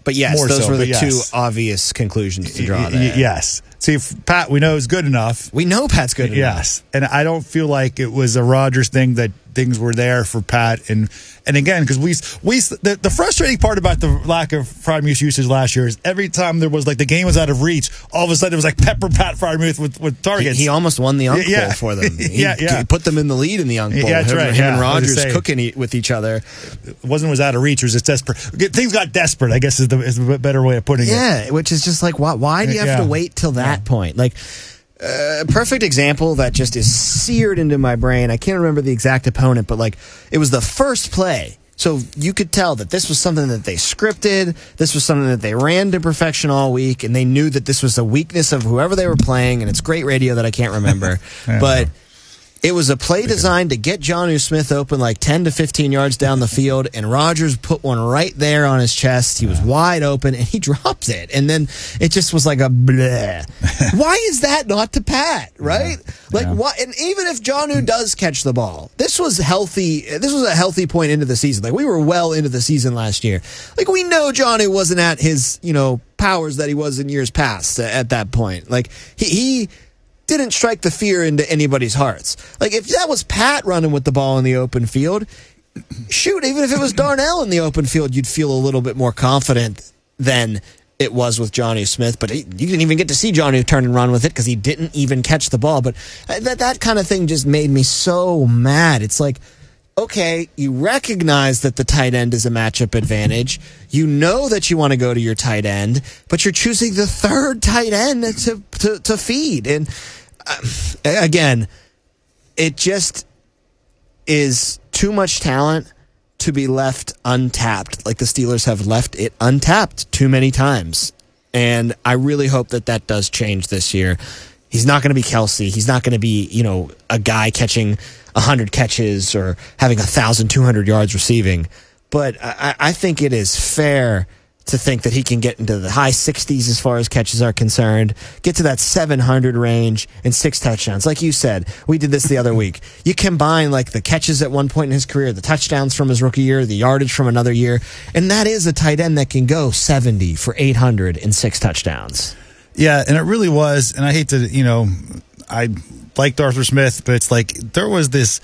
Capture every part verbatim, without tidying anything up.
But yes, More those so, were the but yes. two obvious conclusions to draw Y- there. y- yes. See, if Pat, we know is good enough. We know Pat's good enough. Yes. And I don't feel like it was a Rodgers thing that things were there for Pat. And and again, because we, we the, the frustrating part about the lack of Freiermuth usage last year is every time there was like the game was out of reach, all of a sudden it was like pepper Pat Freiermuth with, with targets. He, he almost won the Unk Yeah. Bowl for them. He, Yeah, yeah. he put them in the lead in the Unk Bowl. Yeah, that's him, right. him Yeah, and I was Rodgers saying. cooking e- with each other. It wasn't was out of reach, it was just desperate. Things got desperate, I guess is the, is the better way of putting it. Yeah, which is just like, why, why do you have Yeah. to wait till that point? Like, a uh, perfect example that just is seared into my brain. I can't remember the exact opponent, but like, it was the first play. So you could tell that this was something that they scripted. This was something that they ran to perfection all week, and they knew that this was a weakness of whoever they were playing, and it's great radio that I can't remember. Yeah. But it was a play designed to get Jonnu Smith open like ten to fifteen yards down the field, and Rodgers put one right there on his chest. He was wide open, and he dropped it. And then it just was like a bleh. Why is that not to Pat, right? Yeah. Like, Yeah. why? And even if Jonnu does catch the ball, this was healthy. This was a healthy point into the season. Like, we were well into the season last year. Like, we know Jonnu wasn't at his, you know, powers that he was in years past at that point. Like, he... he didn't strike the fear into anybody's hearts. Like, if that was Pat running with the ball in the open field, shoot, even if it was Darnell in the open field, you'd feel a little bit more confident than it was with Jonnu Smith. But he, you didn't even get to see Jonnu turn and run with it because he didn't even catch the ball. But that, that kind of thing just made me so mad. It's like, okay, you recognize that the tight end is a matchup advantage. You know that you want to go to your tight end, but you're choosing the third tight end to to, to feed. And uh, again, it just is too much talent to be left untapped. Like the Steelers have left it untapped too many times. And I really hope that that does change this year. He's not going to be Kelsey. He's not going to be, you know, a guy catching one hundred catches or having one thousand two hundred yards receiving. But I, I think it is fair to think that he can get into the high sixties as far as catches are concerned, get to that seven hundred range and six touchdowns. Like you said, we did this the other week. You combine like the catches at one point in his career, the touchdowns from his rookie year, the yardage from another year, and that is a tight end that can go seventy for eight hundred and six touchdowns. Yeah, and it really was, and I hate to, you know, I liked Arthur Smith, but it's like there was this,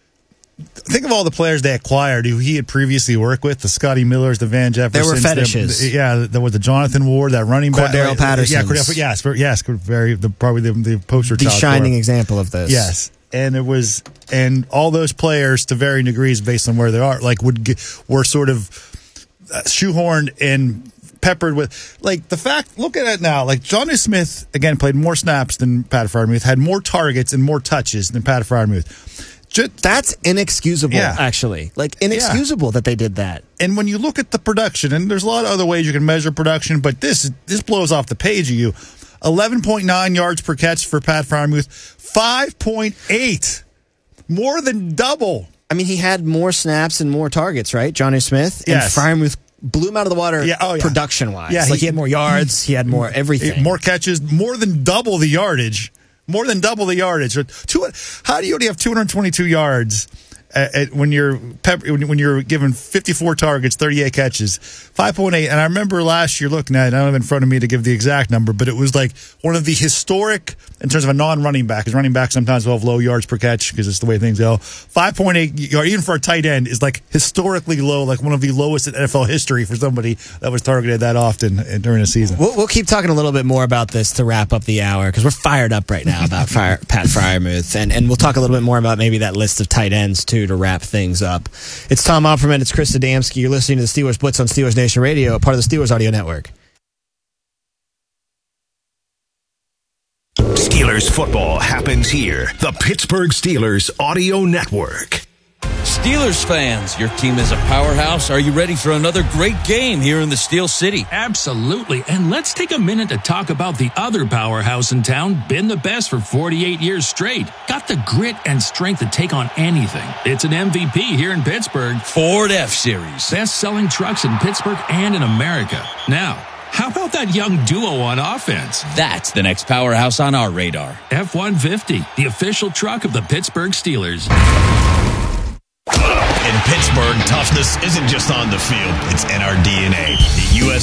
think of all the players they acquired who he had previously worked with, the Scotty Millers, the Van Jeffersons. There were fetishes. The, yeah, there was the Jonathan Ward, that running back. Cordero Patterson. Yeah, Cordero, yes, yes, very, the, probably the, the poster The child shining for it. example of this. Yes. And it was, and all those players to varying degrees based on where they are, like would get, were sort of uh, shoehorned and peppered with, like the fact, look at it now, like Jonnu Smith, again, played more snaps than Pat Freiermuth, had more targets and more touches than Pat Freiermuth. Just, That's inexcusable, Yeah. actually. Like, inexcusable yeah. that they did that. And when you look at the production, and there's a lot of other ways you can measure production, but this this blows off the page of you. eleven point nine yards per catch for Pat Freiermuth, five point eight. More than double. I mean, he had more snaps and more targets, right? Jonnu Smith? Yes. And Freiermuth blew him out of the water yeah, oh, yeah. production-wise. Yeah, like, he, he had more yards, he had more everything. More catches, more than double the yardage. More than double the yardage. Two, how do you only have two hundred twenty-two yards at, at, when you're pep, when you're given fifty-four targets, thirty-eight catches, five point eight? And I remember last year looking at it, I don't have it in front of me to give the exact number, but it was like one of the historic, in terms of a non-running back, because running backs sometimes will have low yards per catch because it's the way things go. five point eight yards, even for a tight end, is like historically low, like one of the lowest in N F L history for somebody that was targeted that often during a season. We'll, we'll keep talking a little bit more about this to wrap up the hour because we're fired up right now about Fire, Pat Freiermuth, and, and we'll talk a little bit more about maybe that list of tight ends, too, to wrap things up. It's Tom Opperman, it's Chris Adamski. You're listening to the Steelers Blitz on Steelers Nation Radio, a part of the Steelers Audio Network. Steelers football happens here. The Pittsburgh Steelers Audio Network. Steelers fans, your team is a powerhouse. Are you ready for another great game here in the Steel City? Absolutely. And let's take a minute to talk about the other powerhouse in town, been the best for forty-eight years straight. Got the grit and strength to take on anything. It's an M V P here in Pittsburgh. Ford F-Series. Best-selling trucks in Pittsburgh and in America. Now, how about that young duo on offense? That's the next powerhouse on our radar. F one fifty, the official truck of the Pittsburgh Steelers. In Pittsburgh, toughness isn't just on the field, it's in our D N A. The U S